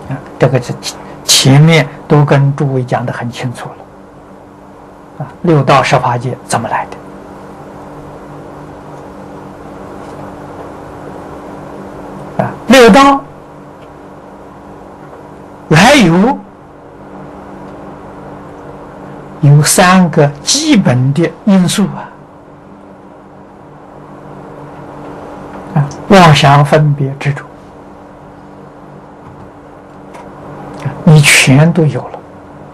这个是前面都跟诸位讲得很清楚了。六道十法界怎么来的？六道来有三个基本的因素妄想分别执着，你全都有了。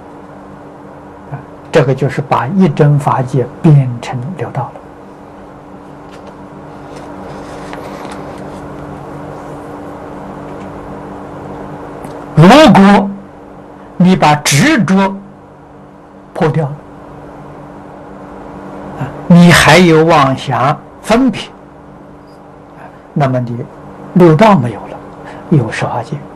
这个就是把一真法界变成六道了。如果你把执着破掉了，你还有妄想分别，那么你六道没有了，有十法界。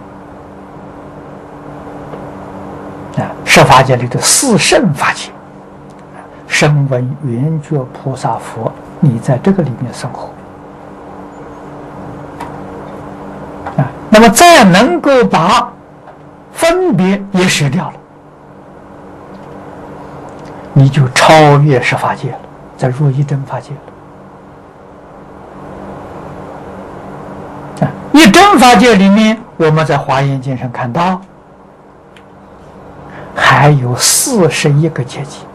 十法界里的四圣法界，声闻缘觉菩萨佛，你在这个里面生活那么再能够把分别也舍掉了，你就超越十法界了，在入一真法界了。一真法界里面，我们在华严经上看到还有41个阶级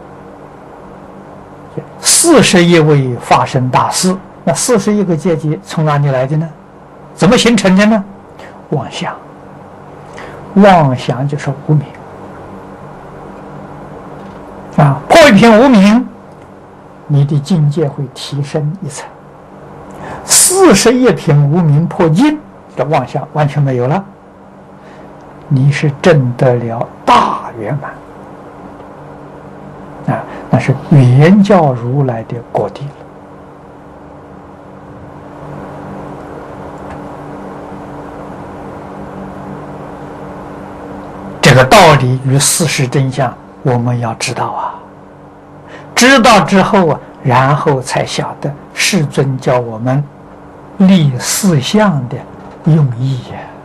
，41位法身大士。那41个阶级从哪里来的呢？怎么形成的呢？妄想，妄想就是无明破一片无明，你的境界会提升一层。41片无明破尽，这妄想完全没有了，你是证得了大圆满那是原教如来的果地了。这个道理与事实真相我们要知道知道之后然后才晓得世尊教我们立四相的用意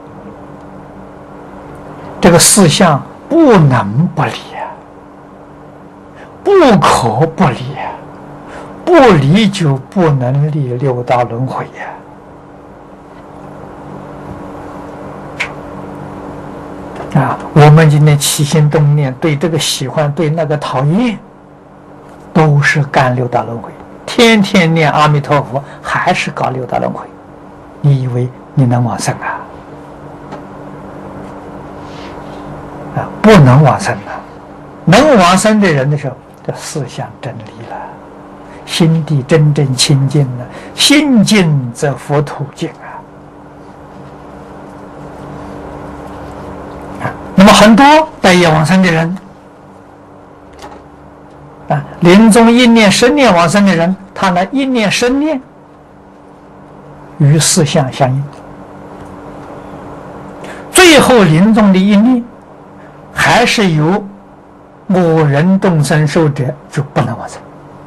这个四相不能不理不可不理不理就不能立六道轮回我们今天起心动念，对这个喜欢，对那个讨厌，都是干六道轮回。天天念阿弥陀佛，还是搞六道轮回。你以为你能往生不能往生能往生的人的时候，这四相真离了，心地真正清净了，心净则佛土净那么很多待业往生的人临终一念生念往生的人，他那一念生念与四相相应，最后临终的一念还是由我人众生受者，就不能往生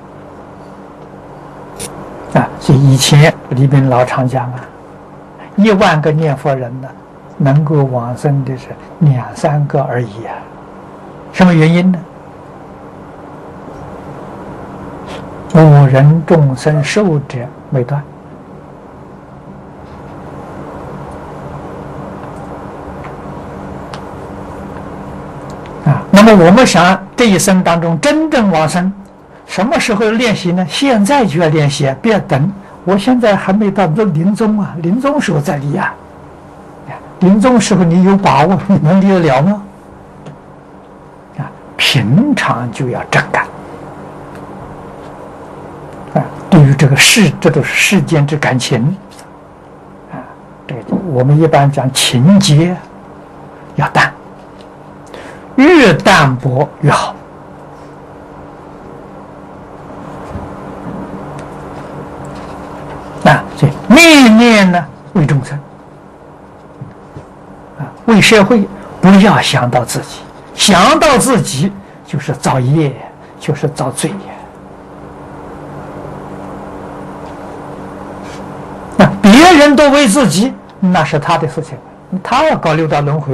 所以以前李炳老常讲1万个念佛人呢，能够往生的是2、3个而已什么原因呢？我人众生受者未断那么我们想这一生当中真正往生，什么时候练习呢？现在就要练习别等我现在还没到临终临终时候再离临终时候你有把握你能离得了吗？平常就要真干对于这个事，这都是世间之感情这个我们一般讲情结要淡，越淡薄越好所以念念呢为众生为社会，不要想到自己，想到自己就是造业，就是造罪别人都为自己，那是他的事情，他要搞六道轮回